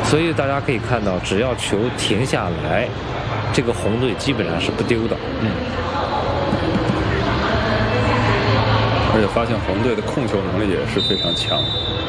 所以大家可以看到，只要球停下来，这个红队基本上是不丢的。 而且发现红队的控球能力也是非常强。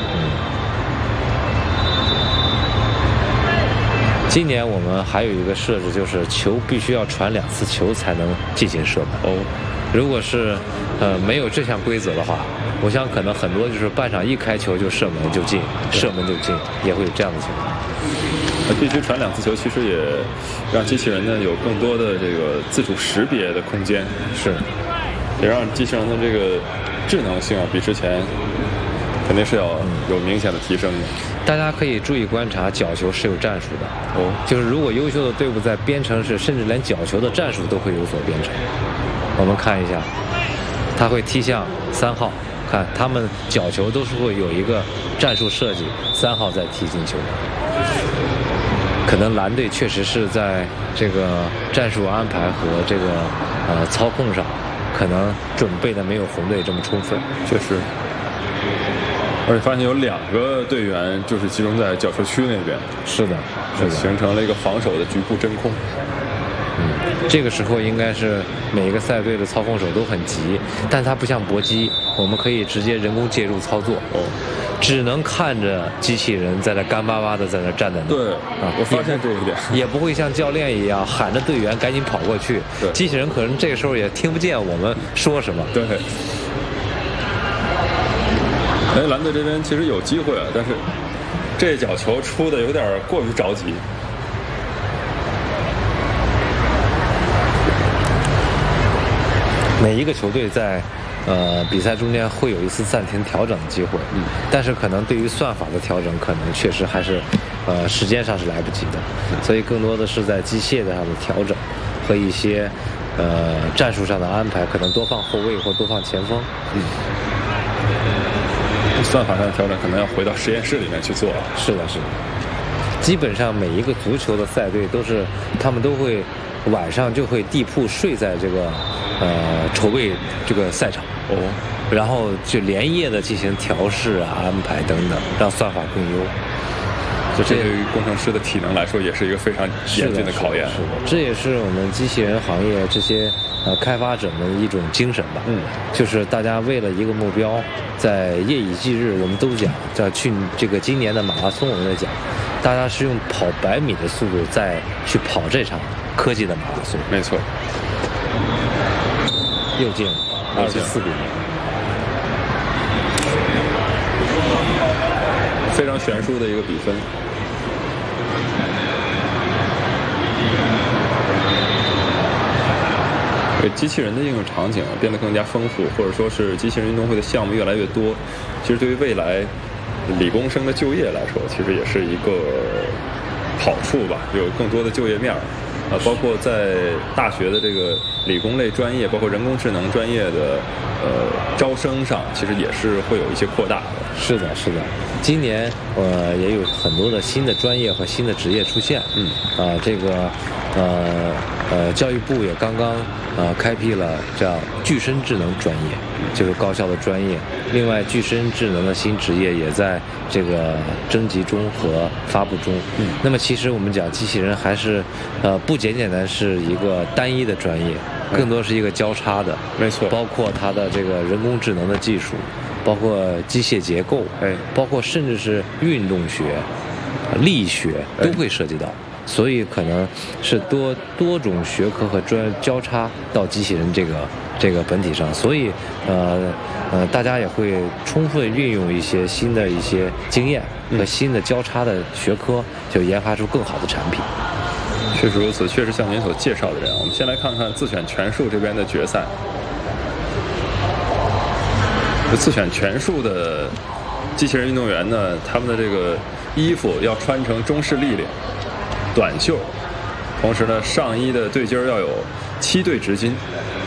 今年我们还有一个设置，就是球必须要传2次球才能进行射门。如果是没有这项规则的话，我想可能很多就是半场一开球就射门就进，射门就进，也会有这样的情况。 必须传2次球，其实也让机器人呢有更多的这个自主识别的空间， 是， 也让机器人的这个智能性啊比之前肯定是要有明显的提升的。 大家可以注意观察，角球是有战术的。就是如果优秀的队伍在编程时，甚至连角球的战术都会有所编程。我们看一下，他会踢向3号，看他们角球都是会有一个战术设计，3号再踢进球。可能蓝队确实是在这个战术安排和这个操控上，可能准备的没有红队这么充分。 确实。而且发现有2个队员就是集中在角球区那边， 是的， 形成了一个防守的局部真空。 这个时候应该是每一个赛队的操控手都很急，但它不像搏击，我们可以直接人工介入操作。只能看着机器人在那干巴巴的在那站在那。 对，我发现这一点， 也不会像教练一样喊着队员赶紧跑过去。机器人可能这个时候也听不见我们说什么。 对。蓝队这边其实有机会啊，但是这脚球出的有点过于着急。 每一个球队在比赛中间会有一次暂停调整的机会，但是可能对于算法的调整，可能确实还是时间上是来不及的，所以更多的是在机械上的调整和一些战术上的安排，可能多放后卫或多放前锋。 算法上的调整可能要回到实验室里面去做。 是的。基本上每一个足球的赛队都是，他们都会晚上就会地铺睡在这个筹备这个赛场，然后就连夜的进行调试啊、安排等等，让算法更优。 这对于工程师的体能来说，也是一个非常严峻的考验。 是的，这也是我们机器人行业这些开发者们的一种精神吧。就是大家为了一个目标，在夜以继日。我们都讲，在这个今年的马拉松，我们在讲，大家是用跑100米的速度再去跑这场科技的马拉松。 没错。 又进了24比0， 非常悬殊的一个比分。机器人的应用场景变得更加丰富，或者说是机器人运动会的项目越来越多，其实对于未来理工生的就业来说，其实也是一个好处吧，有更多的就业面。包括在大学的这个理工类专业，包括人工智能专业的招生上，其实也是会有一些扩大的。 是的。今年也有很多的新的专业和新的职业出现。这个教育部也刚刚开辟了叫具身智能专业，就是高校的专业。另外，具身智能的新职业也在这个征集中和发布中。那么其实我们讲机器人还是不简单是一个单一的专业，更多是一个交叉的。 没错， 包括它的这个人工智能的技术，包括机械结构，包括甚至是运动学、力学都会涉及到。所以可能是多种学科和交叉到机器人这个本体上，所以大家也会充分运用一些新的一些经验和新的交叉的学科，就研发出更好的产品。 确实如此，确实像您所介绍的这样。我们先来看看自选拳术这边的决赛。自选拳术的机器人运动员呢，他们的这个衣服要穿成中式立领。短袖，同时呢，上衣的对襟要有7对直襟，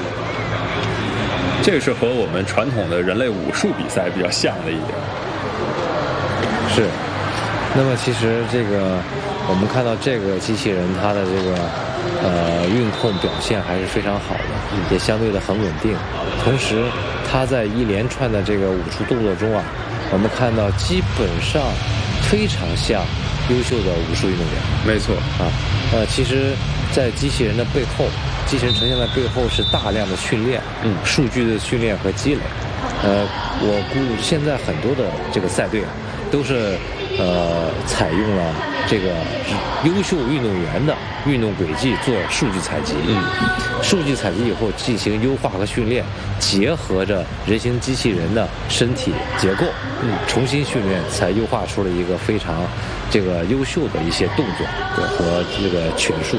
这个是和我们传统的人类武术比赛比较像的一点。 是，那么其实这个我们看到这个机器人它的这个运控表现还是非常好的，也相对的很稳定。同时，它在一连串的这个武术动作中啊，我们看到基本上非常像优秀的武术运动员。 没错啊，其实，在机器人的背后，机器人呈现在背后是大量的训练，数据的训练和积累。我估现在很多的这个赛队啊，都是采用了这个优秀运动员的运动轨迹做数据采集，数据采集以后进行优化和训练，结合着人形机器人的身体结构，重新训练，才优化出了一个非常这个优秀的一些动作和这个拳术。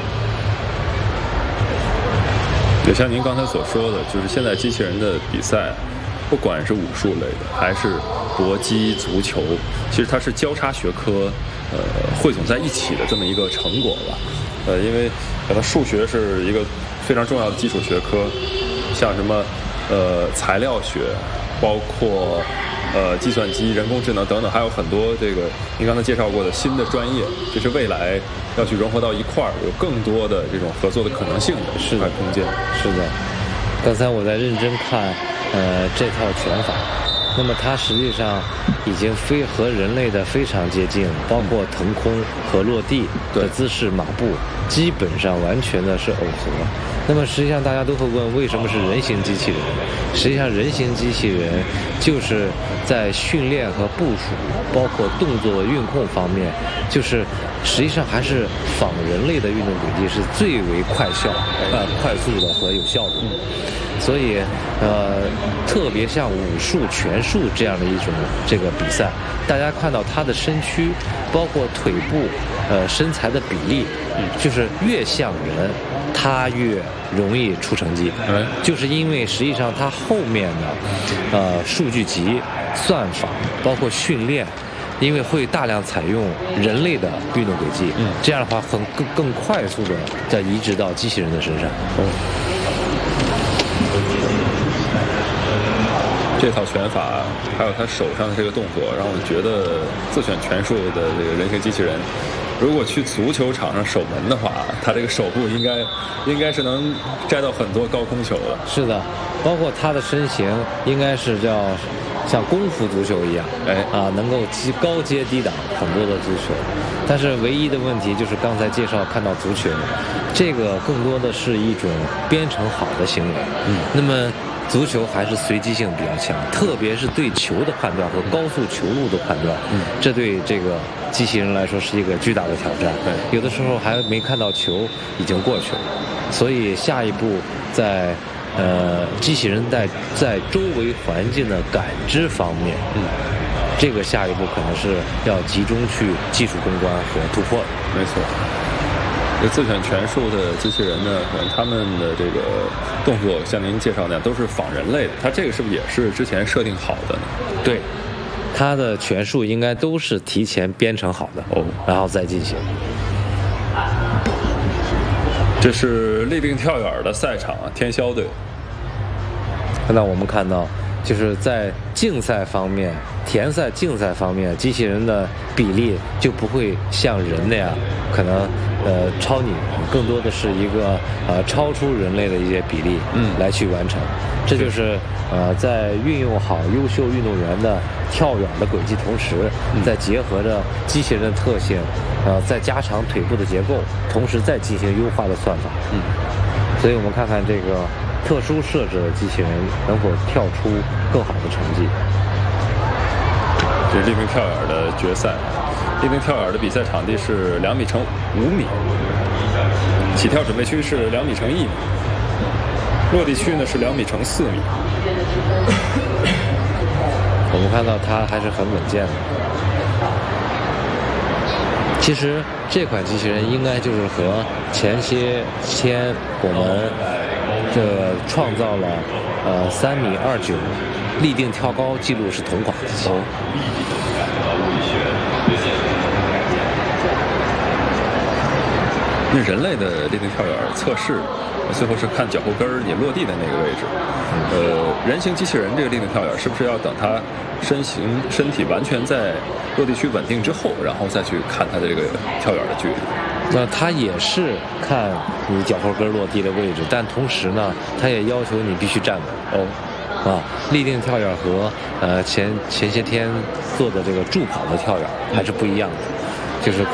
也像您刚才所说的，就是现在机器人的比赛，不管是武术类的还是搏击、足球，其实它是交叉学科汇总在一起的这么一个成果吧。因为可能数学是一个非常重要的基础学科，像什么材料学，包括计算机、人工智能等等，还有很多这个您刚才介绍过的新的专业，这是未来要去融合到一块儿，有更多的这种合作的可能性的这块空间。 是的，刚才我在认真看这套拳法，那么它实际上已经和人类的非常接近，包括腾空和落地的姿势、马步，基本上完全的是耦合。那么实际上大家都会问，为什么是人形机器人？实际上人形机器人就是在训练和部署，包括动作的运控方面，就是实际上还是仿人类的运动轨迹是最为快速的和有效率。所以特别像武术、拳术这样的一种这个比赛，大家看到他的身躯，包括腿部身材的比例，就是越像人，他越容易出成绩。就是因为实际上他后面的数据集、算法，包括训练，因为会大量采用人类的运动轨迹，这样的话更快速的再移植到机器人的身上。 这套拳法还有他手上的这个动作，让我觉得自选拳术的这个人形机器人，如果去足球场上守门的话，他这个手部应该是能摘到很多高空球的。 是的，包括他的身形应该是像功夫足球一样，能够高阶低档很多的足球。但是唯一的问题就是刚才介绍看到足球，这个更多的是一种编程好的行为。那么足球还是随机性比较强，特别是对球的判断和高速球路的判断，这对这个机器人来说是一个巨大的挑战。有的时候还没看到球已经过去了，所以下一步在机器人在周围环境的感知方面，这个下一步可能是要集中去技术攻关和突破的。 没错。这自选拳术的机器人呢，可能他们的这个动作像您介绍那样都是仿人类的，它这个是不是也是之前设定好的呢？ 对，它的拳术应该都是提前编程好的然后再进行。 这是立定跳远的赛场啊，天霄队。 那我们看到，就是在竞赛方面，田赛、竞赛方面，机器人的比例就不会像人那样，可能超拟人，更多的是一个超出人类的一些比例，来去完成。这就是在运用好优秀运动员的跳远的轨迹同时，再结合着机器人的特性，再加长腿部的结构，同时再进行优化的算法。所以我们看看这个特殊设置的机器人能否跳出更好的成绩。 这是立定跳远的决赛，立定跳远的比赛场地是2米乘5米，起跳准备区是2米乘1米，落地区呢是2米乘4米。 我们看到它还是很稳健的。其实这款机器人应该就是和前些天我们创造了3米29立定跳高记录是同款机器人。 那人类的立定跳远测试，最后是看脚后跟儿你落地的那个位置。人形机器人这个立定跳远是不是要等它身体完全在落地区稳定之后，然后再去看它的这个跳远的距离？ 那它也是看你脚后跟落地的位置，但同时呢，它也要求你必须站稳。立定跳远和前些天做的这个助跑的跳远还是不一样的。 就是